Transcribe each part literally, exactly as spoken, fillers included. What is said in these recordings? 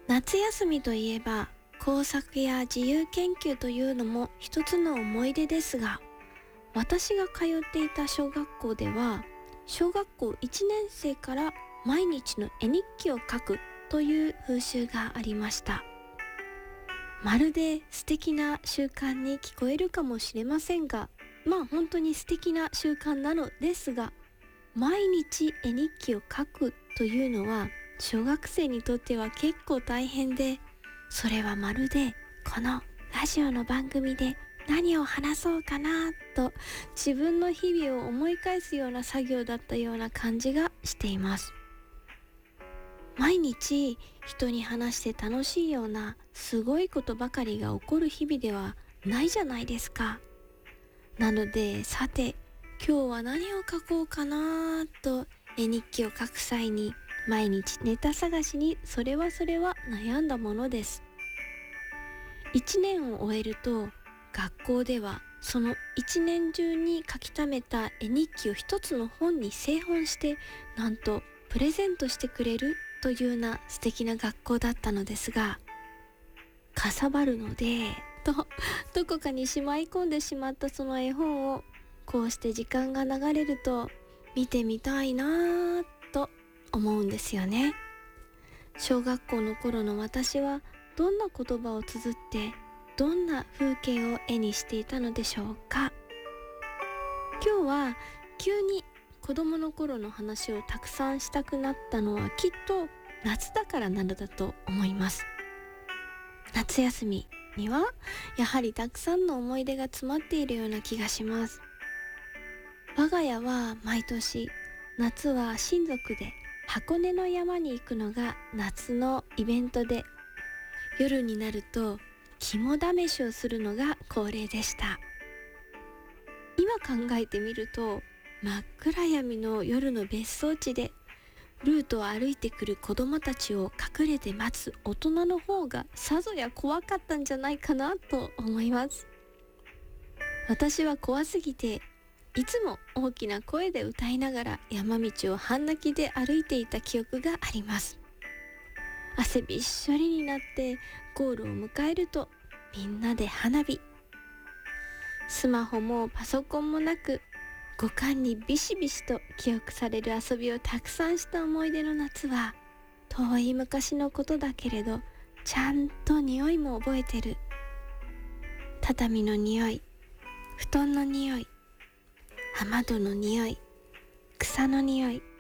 夏休みといえば工作や自由研究というのも一つの思い出ですが、私が通っていた小学校では小学校いちねん生から毎日の絵日記を書くという風習がありました。まるで素敵な習慣に聞こえるかもしれませんが、まあ本当に素敵な習慣なのですが、毎日絵日記を書くというのは小学生にとっては結構大変で、それはまるでこのラジオの番組で何を話そうかなと自分の日々を思い返すような作業だったような感じがしています。毎日人に話して楽しいようなすごいことばかりが起こる日々ではないじゃないですか。なので、さて今日は何を書こうかなと絵日記を書く際に毎日ネタ探しにそれはそれは悩んだものです。一年を終えると学校ではその一年中に書き溜めた絵日記を一つの本に製本して、なんとプレゼントしてくれるというような素敵な学校だったのですが、かさばるのでとどこかにしまい込んでしまったその絵本をこうして時間が流れると見てみたいなぁと思うんですよね。小学校の頃の私はどんな言葉を綴ってどんな風景を絵にしていたのでしょうか。今日は急に子供の頃の話をたくさんしたくなったのはきっと夏だからなのだと思います。夏休みにはやはりたくさんの思い出が詰まっているような気がします。我が家は毎年夏は親族で箱根の山に行くのが夏のイベントで、夜になると肝試しをするのが恒例でした。今考えてみると真っ暗闇の夜の別荘地でルートを歩いてくる子供たちを隠れて待つ大人の方がさぞや怖かったんじゃないかなと思います。私は怖すぎていつも大きな声で歌いながら山道を半泣きで歩いていた記憶があります。汗びっしょりになってゴールを迎えるとみんなで花火。スマホもパソコンもなく五感にビシビシと記憶される遊びをたくさんした思い出の夏は遠い昔のことだけれどちゃんと匂いも覚えてる。畳の匂い、布団の匂い、雨戸の匂い、草の匂い、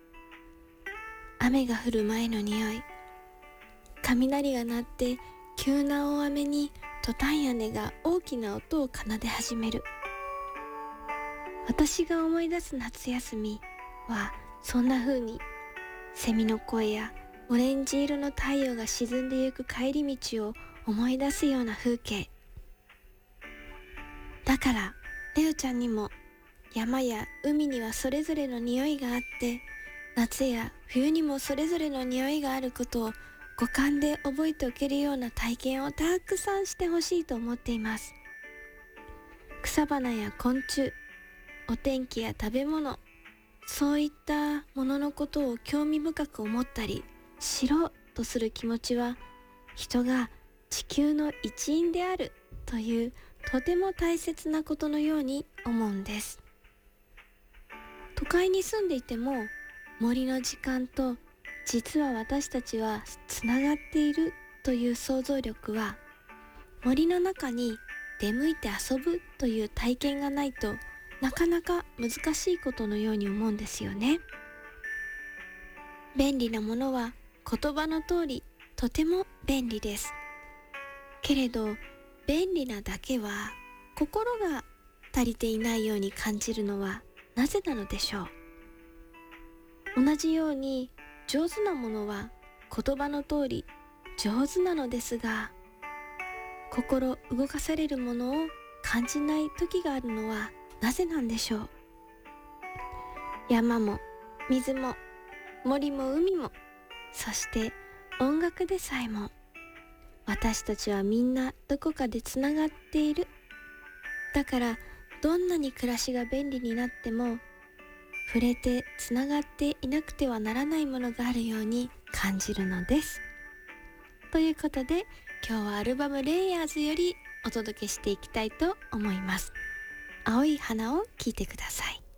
雨が降る前の匂い、雷が鳴って急な大雨にトタン屋根が大きな音を奏で始める。私が思い出す夏休みはそんな風にセミの声やオレンジ色の太陽が沈んでゆく帰り道を思い出すような風景だから、レオちゃんにも山や海にはそれぞれの匂いがあって、夏や冬にもそれぞれの匂いがあることを五感で覚えておけるような体験をたくさんしてほしいと思っています。草花や昆虫、お天気や食べ物、そういったもののことを興味深く思ったり知ろうとする気持ちは人が地球の一員であるというとても大切なことのように思うんです。都会に住んでいても森の時間と実は私たちはつながっているという想像力は森の中に出向いて遊ぶという体験がないとなかなか難しいことのように思うんですよね。便利なものは言葉の通りとても便利です。けれど便利なだけは心が足りていないように感じるのはなぜなのでしょう。同じように上手なものは言葉の通り上手なのですが、心動かされるものを感じない時があるのはなぜなんでしょう。山も水も森も海も、そして音楽でさえも、私たちはみんなどこかでつながっている。だからどんなに暮らしが便利になっても触れてつながっていなくてはならないものがあるように感じるのです。 ということで今日はアルバムレイヤーズよりお届けしていきたいと思います。青い花を聴いてください。